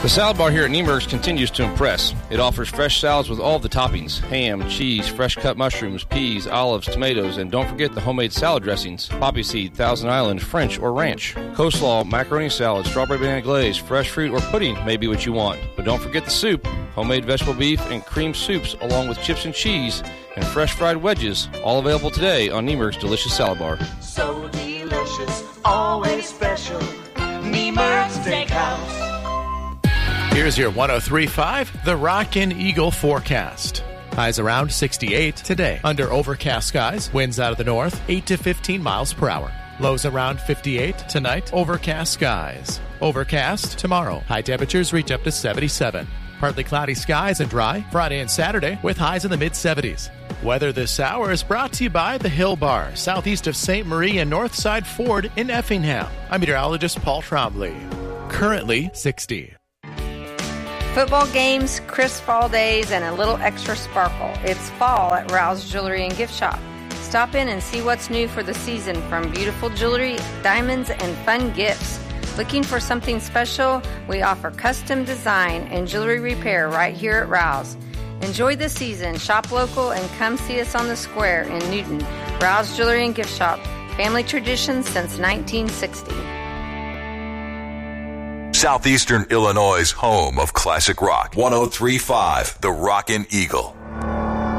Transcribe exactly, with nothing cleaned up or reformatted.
The salad bar here at Niemer's continues to impress. It offers fresh salads with all of the toppings: ham, cheese, fresh-cut mushrooms, peas, olives, tomatoes, and don't forget the homemade salad dressings: poppy seed, Thousand Island, French, or ranch. Coleslaw, macaroni salad, strawberry banana glaze, fresh fruit, or pudding may be what you want. But don't forget the soup: homemade vegetable beef and cream soups, along with chips and cheese and fresh fried wedges, all available today on Niemer's Delicious Salad Bar. So delicious, always special, Niemer's Steakhouse. Here's your one oh three point five, the Rockin' Eagle forecast. Highs around sixty-eight today. Under overcast skies, winds out of the north, eight to fifteen miles per hour. Lows around fifty-eight tonight, overcast skies. Overcast tomorrow. High temperatures reach up to seventy-seven. Partly cloudy skies and dry Friday and Saturday with highs in the mid-seventies. Weather this hour is brought to you by the Hill Bar, southeast of Saint Marie and Northside Ford in Effingham. I'm meteorologist Paul Trombley. Currently sixty. Football games, crisp fall days, and a little extra sparkle. It's fall at Rouse Jewelry and Gift Shop. Stop in and see what's new for the season, from beautiful jewelry, diamonds, and fun gifts. Looking for something special? We offer custom design and jewelry repair right here at Rouse. Enjoy the season, shop local, and come see us on the square in Newton. Rouse Jewelry and Gift Shop. Family tradition since nineteen sixty. Southeastern Illinois' home of classic rock. one oh three point five, the Rockin' Eagle.